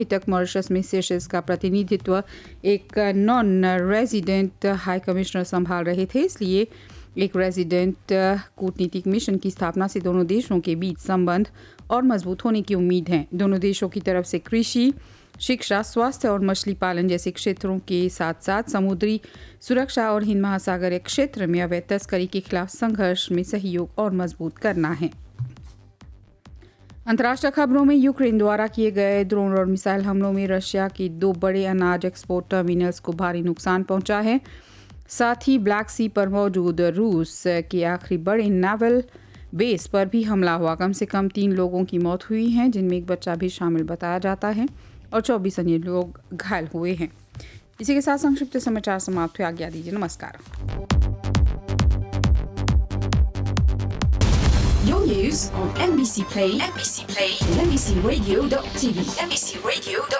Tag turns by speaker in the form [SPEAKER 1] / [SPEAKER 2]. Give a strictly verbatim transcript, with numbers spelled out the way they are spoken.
[SPEAKER 1] तक मॉरिशस में सेशल्स का प्रतिनिधित्व एक नॉन रेजिडेंट हाई कमिश्नर संभाल रहे थे, इसलिए एक रेजिडेंट कूटनीतिक मिशन की स्थापना से दोनों देशों के बीच संबंध और मजबूत होने की उम्मीद है। दोनों देशों की तरफ से कृषि, शिक्षा, स्वास्थ्य और मछली पालन जैसे क्षेत्रों के साथ साथ समुद्री सुरक्षा और हिंद महासागरीय क्षेत्र में अवैध तस्करी के खिलाफ संघर्ष में सहयोग और मजबूत करना है। अंतर्राष्ट्रीय खबरों में यूक्रेन द्वारा किए गए ड्रोन और मिसाइल हमलों में रशिया के दो बड़े अनाज एक्सपोर्ट टर्मिनल्स को भारी नुकसान पहुंचा है। साथ ही ब्लैक सी पर मौजूद रूस के आखिरी बड़े नेवल बेस पर भी हमला हुआ। कम से कम तीन लोगों की मौत हुई है, जिनमें एक बच्चा भी शामिल बताया जाता है और चौबीस अन्य लोग घायल हुए हैं। इसी के साथ संक्षिप्त समाचार समाप्त हुए। आज्ञा दीजिए, नमस्कार।
[SPEAKER 2] Your news on M B C Play, M B C Play, and M B C Radio dot T V, M B C Radio